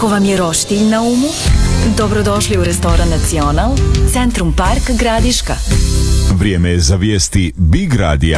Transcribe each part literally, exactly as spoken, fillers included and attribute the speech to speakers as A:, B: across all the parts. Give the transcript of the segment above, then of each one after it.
A: Ako vam je roštilj na umu, dobrodošli u restoran Nacional, Centrum Park Gradiška.
B: Vrijeme je za vijesti Big Radija.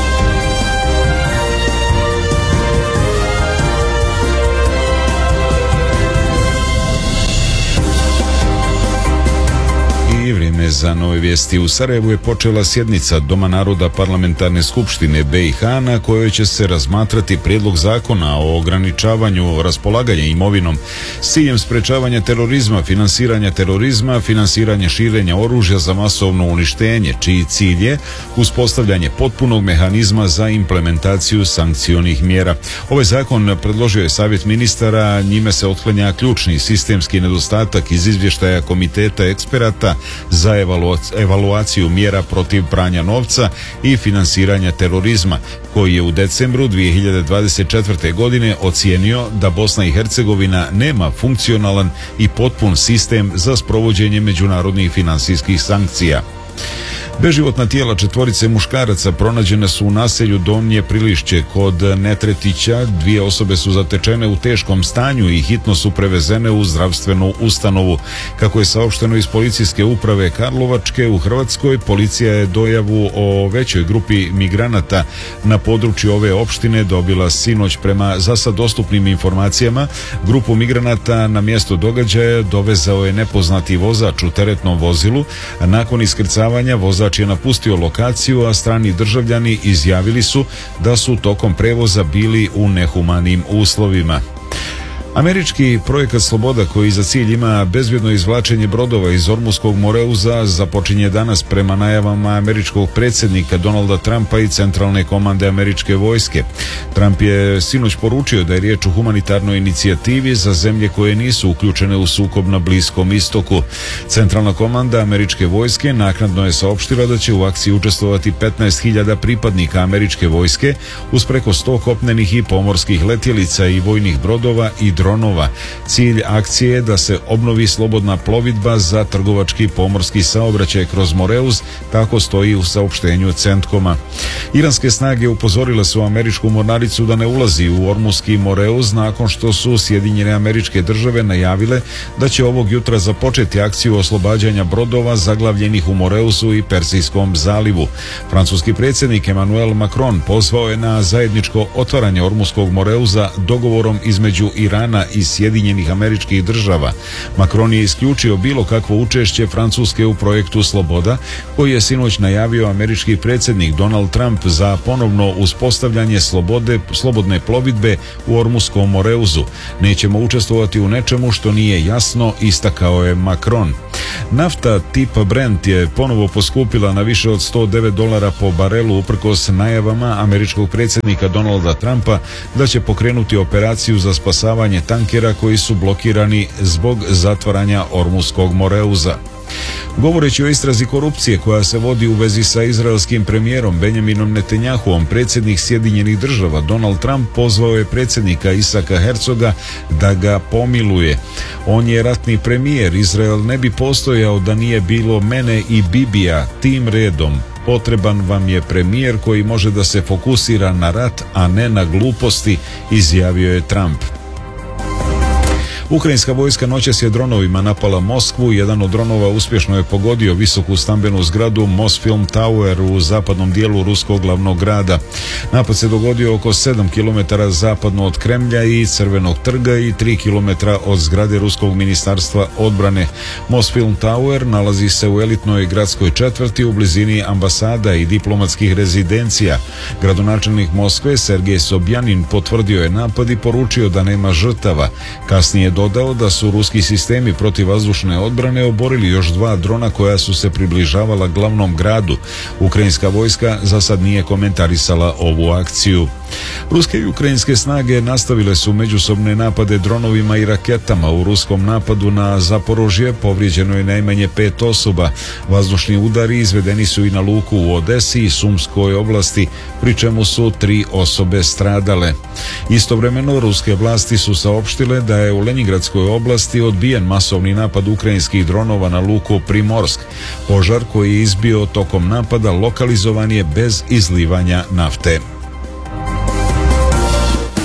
B: I vrijeme za nove vijesti. U Sarajevu je počela sjednica Doma naroda Parlamentarne skupštine B i H na kojoj će se razmatrati prijedlog zakona o ograničavanju raspolaganja imovinom s ciljem sprečavanja terorizma, finansiranja terorizma, finansiranja širenja oružja za masovno uništenje, čiji cilj je uspostavljanje potpunog mehanizma za implementaciju sankcionih mjera. Ovaj zakon predložio je Savjet ministara, njime se otklanja ključni sistemski nedostatak iz izvještaja Komiteta eksperata za evaluaciju mjera protiv pranja novca i finansiranja terorizma, koji je u decembru dvije hiljade dvadeset četvrte. godine ocijenio da Bosna i Hercegovina nema funkcionalan i potpun sistem za sprovođenje međunarodnih finansijskih sankcija. Beživotna tijela četvorice muškaraca pronađene su u naselju Donje Prilišće kod Netretića. Dvije osobe su zatečene u teškom stanju i hitno su prevezene u zdravstvenu ustanovu. Kako je saopšteno iz policijske uprave Karlovačke u Hrvatskoj, policija je dojavu o većoj grupi migranata na području ove opštine dobila sinoć. Prema zasad dostupnim informacijama, grupu migranata na mjesto događaja dovezao je nepoznati vozač u teretnom vozilu. Nakon iskrcavanja vozač je napustio lokaciju, a strani državljani izjavili su da su tokom prevoza bili u nehumanim uslovima. Američki projekat Sloboda, koji za cilj ima bezbjedno izvlačenje brodova iz Ormuskog moreuza, započinje danas prema najavama američkog predsjednika Donalda Trumpa i centralne komande američke vojske. Trump je sinoć poručio da je riječ o humanitarnoj inicijativi za zemlje koje nisu uključene u sukob na Bliskom istoku. Centralna komanda američke vojske naknadno je saopštila da će u akciji učestvovati petnaest hiljada pripadnika američke vojske uz preko sto kopnenih i pomorskih letjelica i vojnih brodova i dronova. Cilj akcije je da se obnovi slobodna plovidba za trgovački pomorski saobraćaj kroz Moreuz, tako stoji u saopštenju Centkoma. Iranske snage upozorile su američku mornaricu da ne ulazi u Ormuski Moreuz nakon što su Sjedinjene Američke Države najavile da će ovog jutra započeti akciju oslobađanja brodova zaglavljenih u Moreuzu i Persijskom zalivu. Francuski predsjednik Emmanuel Macron pozvao je na zajedničko otvaranje Ormuskog Moreuza dogovorom između Irana i Sjedinjenih Američkih Država. Macron je isključio bilo kakvo učešće Francuske u projektu Sloboda, koji je sinoć najavio američki predsjednik Donald Trump za ponovno uspostavljanje slobode, slobodne plovidbe u Ormuskom Moreuzu. Nećemo učestvovati u nečemu što nije jasno, istakao je Macron. Nafta tipa Brent je ponovo poskupila na više od sto devet dolara po barelu uprkos najavama američkog predsjednika Donalda Trumpa da će pokrenuti operaciju za spasavanje tankera koji su blokirani zbog zatvaranja Ormuskog Moreuza. Govoreći o istrazi korupcije koja se vodi u vezi sa izraelskim premijerom Benjaminom Netanjahuom, predsjednik Sjedinjenih Država Donald Trump pozvao je predsjednika Isaka Herzoga da ga pomiluje. On je ratni premijer, Izrael ne bi postojao da nije bilo mene i Bibija tim redom. Potreban vam je premijer koji može da se fokusira na rat, a ne na gluposti, izjavio je Trump. Ukrajinska vojska noćas je dronovima napala Moskvu. Jedan od dronova uspješno je pogodio visoku stambenu zgradu Mosfilm Tower u zapadnom dijelu ruskog glavnog grada. Napad se dogodio oko sedam kilometara zapadno od Kremlja i Crvenog trga i tri kilometra od zgrade ruskog ministarstva odbrane. Mosfilm Tower nalazi se u elitnoj gradskoj četvrti u blizini ambasada i diplomatskih rezidencija. Gradonačelnik Moskve Sergej Sobjanin potvrdio je napad i poručio da nema žrtava. Kasnije dodao da su ruski sistemi protivvazdušne odbrane oborili još dva drona koja su se približavala glavnom gradu. Ukrajinska vojska za sad nije komentarisala ovu akciju. Ruske i ukrajinske snage nastavile su međusobne napade dronovima i raketama. U ruskom napadu na Zaporožje povrijeđeno je najmanje pet osoba. Vazdušni udari izvedeni su i na luku u Odesi i Sumskoj oblasti, pri čemu su tri osobe stradale. Istovremeno ruske vlasti su saopštile da je u Lenjingradskoj oblasti odbijen masovni napad ukrajinskih dronova na luku Primorsk. Požar koji je izbio tokom napada lokalizovan je bez izlivanja nafte.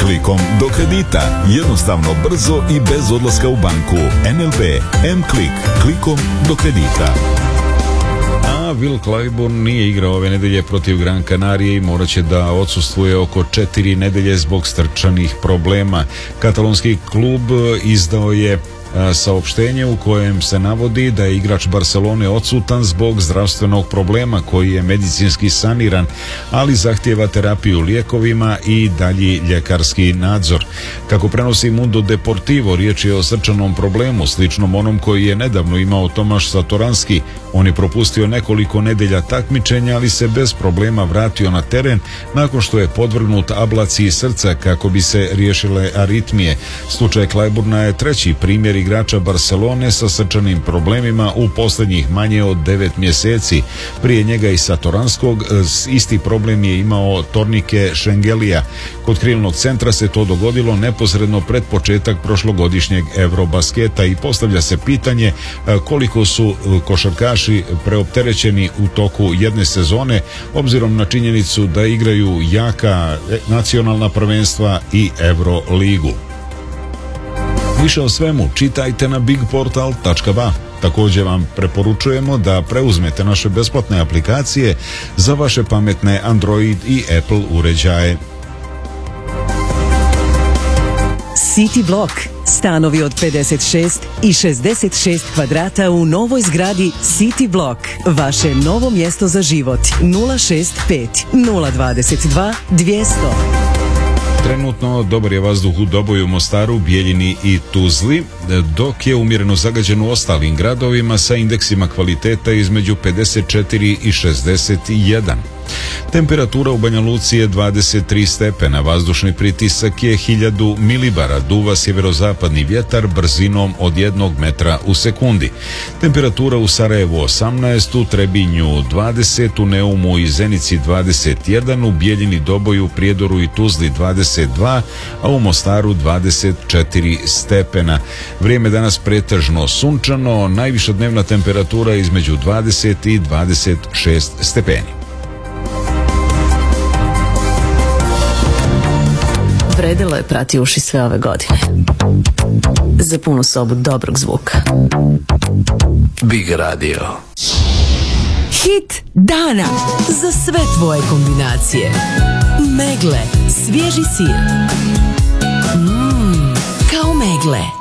C: M-klikom do kredita. Jednostavno, brzo i bez odlaska u banku. N L B M-klik. Klikom do kredita.
B: A Will Clyburn nije igrao ove nedelje protiv Gran Canarije i morat će da odsustvuje oko četiri nedelje zbog srčanih problema. Katalonski klub izdao je saopštenje u kojem se navodi da je igrač Barcelone odsutan zbog zdravstvenog problema koji je medicinski saniran, ali zahtijeva terapiju lijekovima i dalji ljekarski nadzor. Kako prenosi Mundo Deportivo, riječ je o srčanom problemu sličnom onom koji je nedavno imao Tomaš Satoranski. On je propustio nekoliko nedelja takmičenja, ali se bez problema vratio na teren nakon što je podvrgnut ablaciji srca kako bi se riješile aritmije. Slučaj Clyburna je treći primjer igrača Barcelone sa srčanim problemima u posljednjih manje od devet mjeseci. Prije njega i Satoranskog isti problem je imao Tornike Šengelija. Kod krilnog centra se to dogodilo neposredno pred početak prošlogodišnjeg Eurobasketa i postavlja se pitanje koliko su košarkaši preopterećeni u toku jedne sezone, obzirom na činjenicu da igraju jaka nacionalna prvenstva i Euroligu. Više o svemu čitajte na big portal tačka ba. Također vam preporučujemo da preuzmete naše besplatne aplikacije za vaše pametne Android i Apple uređaje.
D: City Block. Stanovi od pedeset šest i šezdeset šest kvadrata u novoj zgradi City Block. Vaše novo mjesto za život. nula šest pet nula dvadeset dva dvjesto.
B: Trenutno dobar je vazduh u Doboju, Mostaru, Bijeljini i Tuzli, dok je umjereno zagađen u ostalim gradovima sa indeksima kvaliteta između pedeset četiri i šezdeset jedan. Temperatura u Banja Luci je dvadeset tri stepena, vazdušni pritisak je hiljadu milibara, duva sjeverozapadni vjetar brzinom od jednog metra u sekundi. Temperatura u Sarajevu osamnaest, u Trebinju dvadeset, u Neumu i Zenici dvadeset jedan, u Bijeljini, Doboju, Prijedoru i Tuzli dvadeset dva, a u Mostaru dvadeset četiri stepena. Vrijeme danas pretežno sunčano, najviša dnevna temperatura između dvadeset i dvadeset šest stepeni.
A: Vredilo je prati uši sve ove godine. Za punu sobu dobrog zvuka.
E: Big Radio.
D: Hit dana za sve tvoje kombinacije. Megle, svježi sir. Mmm, kao megle.